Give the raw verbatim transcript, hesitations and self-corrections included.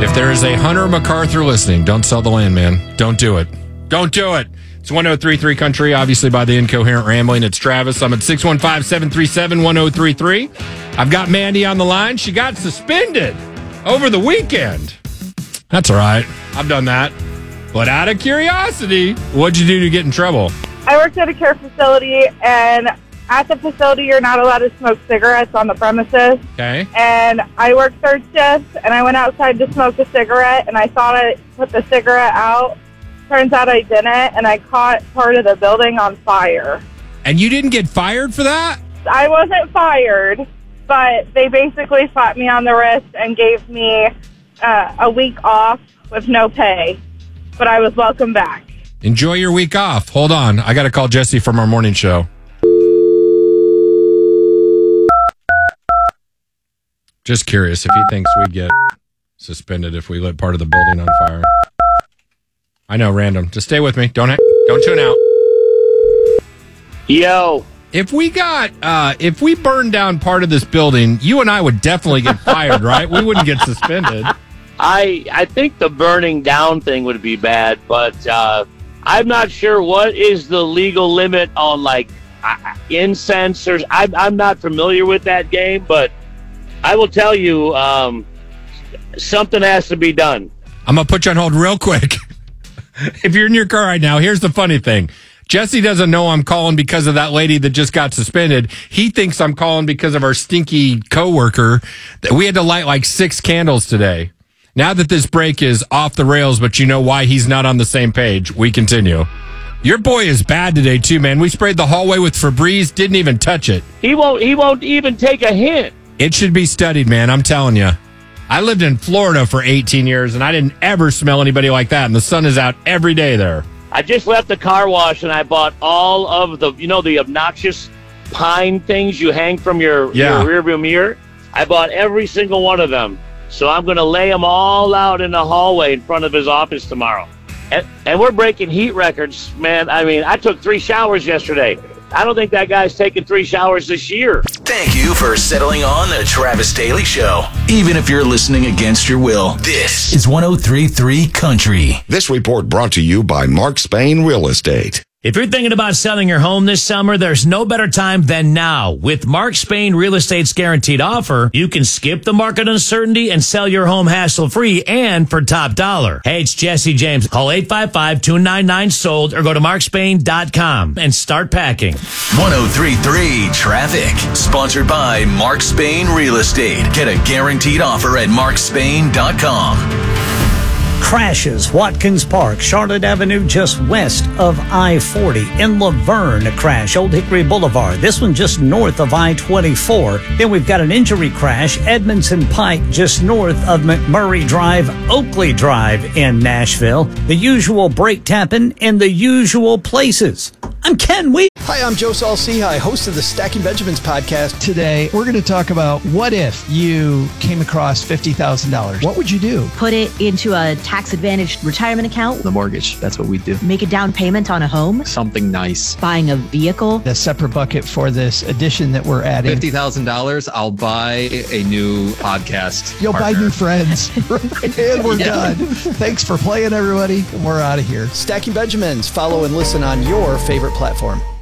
If there is a Hunter MacArthur listening, don't sell the land, man. Don't do it. Don't do it. It's one oh three three Country, obviously by the Incoherent Rambling. It's Travis. I'm at six one five, seven three seven, one oh three three. I've got Mandy on the line. She got suspended over the weekend. That's all right. I've done that. But out of curiosity, what'd you do to get in trouble? I worked at a care facility, and at the facility, you're not allowed to smoke cigarettes on the premises. Okay. And I worked third shift, and I went outside to smoke a cigarette, and I thought I put the cigarette out. Turns out I didn't, and I caught part of the building on fire. And you didn't get fired for that? I wasn't fired, but they basically slapped me on the wrist and gave me uh, a week off with no pay. But I was welcome back. Enjoy your week off. Hold on. I got to call Jesse from our morning show. Just curious if he thinks we get suspended if we lit part of the building on fire. I know, random. Just stay with me. Don't ha- don't tune out. Yo. If we got, uh, if we burned down part of this building, you and I would definitely get fired, right? We wouldn't get suspended. I I think the burning down thing would be bad, but uh, I'm not sure what is the legal limit on, like, uh, incense. Or, I'm, I'm not familiar with that game, but I will tell you, um, something has to be done. I'm going to put you on hold real quick. If you're in your car right now, here's the funny thing. Jesse doesn't know I'm calling because of that lady that just got suspended. He thinks I'm calling because of our stinky coworker. We had to light like six candles today. Now that this break is off the rails, but you know why he's not on the same page, we continue. Your boy is bad today, too, man. We sprayed the hallway with Febreze, didn't even touch it. He won't, he won't even take a hint. It should be studied, man. I'm telling you. I lived in Florida for eighteen years, and I didn't ever smell anybody like that, and the sun is out every day there. I just left the car wash, and I bought all of the, you know, the obnoxious pine things you hang from your, yeah. your rearview mirror. I bought every single one of them. So I'm going to lay them all out in the hallway in front of his office tomorrow. And, and we're breaking heat records, man. I mean, I took three showers yesterday. I don't think that guy's taken three showers this year. Thank you for settling on the Travis Daily Show. Even if you're listening against your will, this is one oh three three Country. This report brought to you by Mark Spain Real Estate. If you're thinking about selling your home this summer, there's no better time than now. With Mark Spain Real Estate's guaranteed offer, you can skip the market uncertainty and sell your home hassle-free and for top dollar. Hey, it's Jesse James. Call eight five five, two nine nine, sold or go to mark spain dot com and start packing. one oh three three Traffic. Sponsored by Mark Spain Real Estate. Get a guaranteed offer at mark spain dot com. Crashes, Watkins Park, Charlotte Avenue, just west of I forty. In Laverne, a crash, Old Hickory Boulevard. This one just north of I twenty-four. Then we've got an injury crash, Edmondson Pike, just north of McMurray Drive, Oakley Drive in Nashville. The usual brake tapping in the usual places. I'm Ken Wheat. Hi, I'm Joe Saul-Sehy, host of the Stacking Benjamins podcast. Today, we're going to talk about what if you came across fifty thousand dollars. What would you do? Put it into a tax-advantaged retirement account. The mortgage, that's what we do. Make a down payment on a home. Something nice. Buying a vehicle. A separate bucket for this addition that we're adding. fifty thousand dollars, I'll buy a new podcast You'll partner. buy new friends. And we're Yeah. done. Thanks for playing, everybody. We're out of here. Stacking Benjamins. Follow and listen on your favorite platform.